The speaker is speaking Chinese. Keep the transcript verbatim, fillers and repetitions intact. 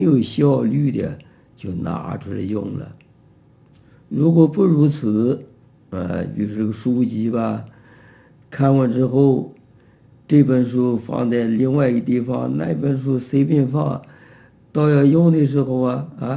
有效率的就拿出来用了。如果不如此，呃，就是个书籍吧，看完之后，这本书放在另外一个地方，那本书随便放，到要用的时候啊啊。